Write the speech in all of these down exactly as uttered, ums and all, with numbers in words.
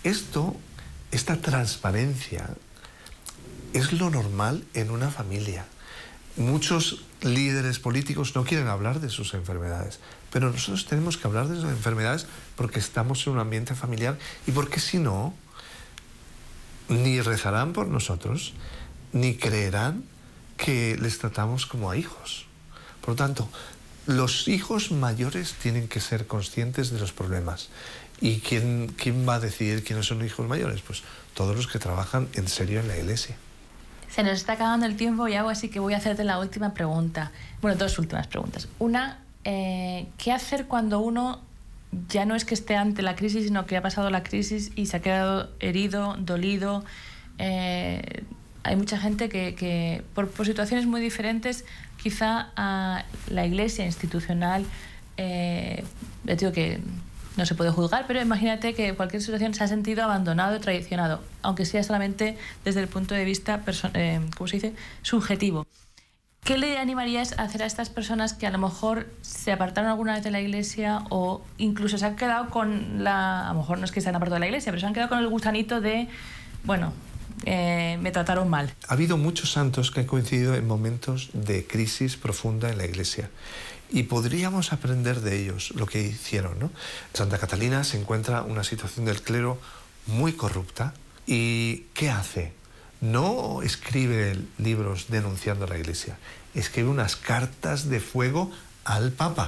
Esto, esta transparencia, es lo normal en una familia. Muchos líderes políticos no quieren hablar de sus enfermedades, pero nosotros tenemos que hablar de sus enfermedades porque estamos en un ambiente familiar y porque si no, ni rezarán por nosotros, ni creerán que les tratamos como a hijos. Por lo tanto, los hijos mayores tienen que ser conscientes de los problemas. ¿Y quién, quién va a decidir quiénes son hijos mayores? Pues todos los que trabajan en serio en la iglesia. Se nos está acabando el tiempo, Yago, así que voy a hacerte la última pregunta. Bueno, dos últimas preguntas. Una, eh, ¿qué hacer cuando uno ya no es que esté ante la crisis, sino que ha pasado la crisis y se ha quedado herido, dolido? Eh, hay mucha gente que, que por, por situaciones muy diferentes, quizá a la iglesia institucional, eh, les digo que no se puede juzgar, pero imagínate que en cualquier situación se ha sentido abandonado, traicionado, aunque sea solamente desde el punto de vista, eh, ¿cómo se dice?, subjetivo. ¿Qué le animarías a hacer a estas personas que a lo mejor se apartaron alguna vez de la iglesia o incluso se han quedado con la... A lo mejor no es que se han apartado de la iglesia, pero se han quedado con el gusanito de, bueno, eh, me trataron mal? Ha habido muchos santos que han coincidido en momentos de crisis profunda en la iglesia. Y podríamos aprender de ellos lo que hicieron, ¿no? Santa Catalina se encuentra en una situación del clero muy corrupta. ¿Y qué hace? No escribe libros denunciando a la iglesia, escribe unas cartas de fuego al Papa,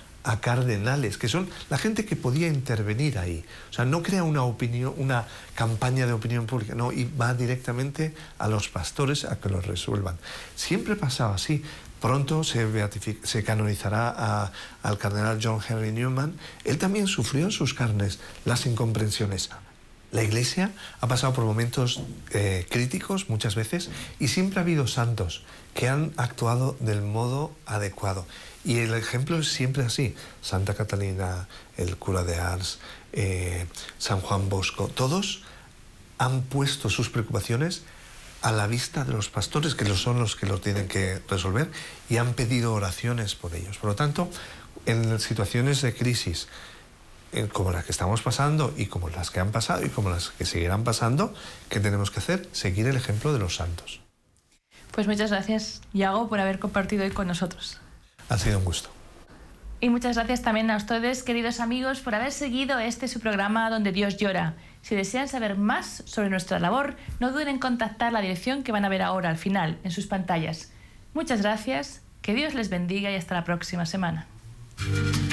a cardenales, que son la gente que podía intervenir ahí. O sea, no crea una opinión, una campaña de opinión pública, no, y va directamente a los pastores a que los resuelvan. Siempre pasaba así. Pronto se, se canonizará a, al cardenal John Henry Newman. Él también sufrió en sus carnes las incomprensiones. La Iglesia ha pasado por momentos eh, críticos muchas veces y siempre ha habido santos que han actuado del modo adecuado. Y el ejemplo es siempre así. Santa Catalina, el cura de Ars, eh, San Juan Bosco, todos han puesto sus preocupaciones a la vista de los pastores, que son los que lo tienen que resolver, y han pedido oraciones por ellos. Por lo tanto, en situaciones de crisis como las que estamos pasando y como las que han pasado y como las que seguirán pasando, ¿qué tenemos que hacer? Seguir el ejemplo de los santos. Pues muchas gracias, Yago, por haber compartido hoy con nosotros. Ha sido un gusto. Y muchas gracias también a ustedes, queridos amigos, por haber seguido este su programa Donde Dios Llora. Si desean saber más sobre nuestra labor, no duden en contactar la dirección que van a ver ahora al final, en sus pantallas. Muchas gracias, que Dios les bendiga y hasta la próxima semana.